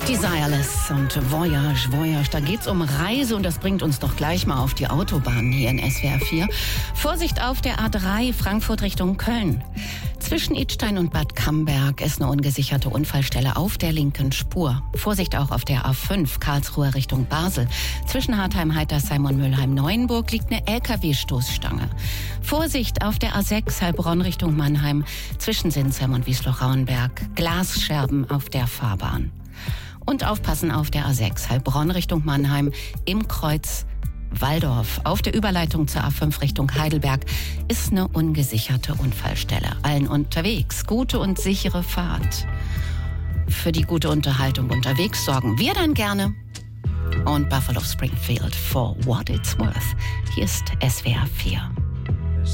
Desireless und Voyage, Voyage. Da geht's um Reise und das bringt uns doch gleich mal auf die Autobahn hier in SWR 4. Vorsicht auf der A3 Frankfurt Richtung Köln. Zwischen Idstein und Bad Camberg ist eine ungesicherte Unfallstelle auf der linken Spur. Vorsicht auch auf der A5 Karlsruhe Richtung Basel. Zwischen Hartheim, Heitersheim und Mülheim-Neuenburg liegt eine LKW-Stoßstange. Vorsicht auf der A6 Heilbronn Richtung Mannheim. Zwischen Sinsheim und Wiesloch-Rauenberg. Glasscherben auf der Fahrbahn. Und aufpassen auf der A6 Heilbronn Richtung Mannheim im Kreuz Walldorf. Auf der Überleitung zur A5 Richtung Heidelberg ist eine ungesicherte Unfallstelle. Allen unterwegs gute und sichere Fahrt. Für die gute Unterhaltung unterwegs sorgen wir dann gerne. Und Buffalo Springfield, for what it's worth. Hier ist SWR 4.